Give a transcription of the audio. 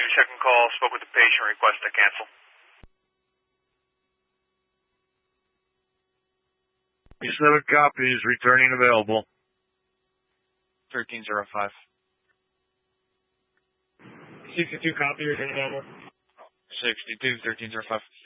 check and call. Spoke with the patient. Request to cancel. Seven copies. Returning available. 1305. 62 copy. Returning available. 62, 1305.